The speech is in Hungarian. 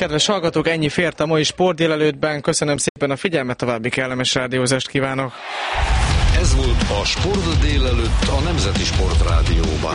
Kedves hallgatók, ennyi fért a mai Sport délelőttben. Köszönöm szépen a figyelmet, további kellemes rádiózást kívánok. Ez volt a Sport délelőtt a Nemzeti Sportrádióban.